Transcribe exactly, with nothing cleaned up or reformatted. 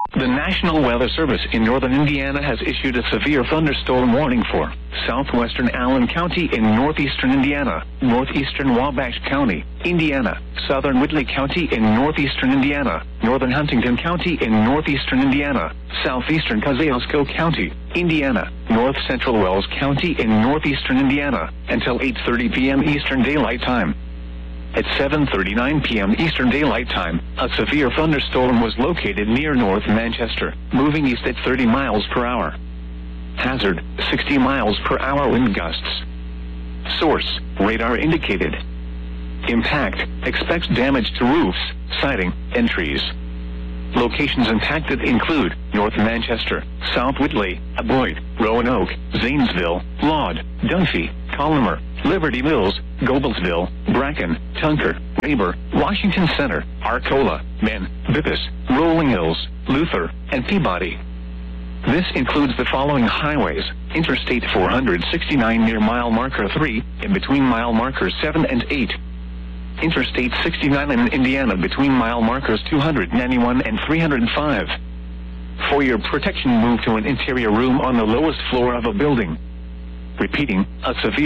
The National Weather Service in northern Indiana has issued a severe thunderstorm warning for southwestern Allen County in northeastern Indiana, northeastern Wabash County, Indiana, southern Whitley County in northeastern Indiana, northern Huntington County in northeastern Indiana, southeastern Kosciuszko County, Indiana, north central Wells County in northeastern Indiana, until eight thirty p m Eastern Daylight Time. At seven thirty-nine p m Eastern Daylight Time, a severe thunderstorm was located near North Manchester, moving east at thirty miles per hour. Hazard, sixty miles per hour wind gusts. Source, radar indicated. Impact, expects damage to roofs, siding, and trees. Locations impacted include North Manchester, South Whitley, Boyd, Roanoke, Zanesville, Laud, Dunphy, Collimer, Liberty Mills, Goebbelsville, Bracken, Tunker, Raber, Washington Center, Arcola, Men, Bippus, Rolling Hills, Luther, and Peabody. This includes the following highways: Interstate four sixty-nine near mile marker three, in between mile markers seven and eight. Interstate sixty-nine in Indiana between mile markers two ninety-one and three oh five. For your protection, move to an interior room on the lowest floor of a building. Repeating, a severe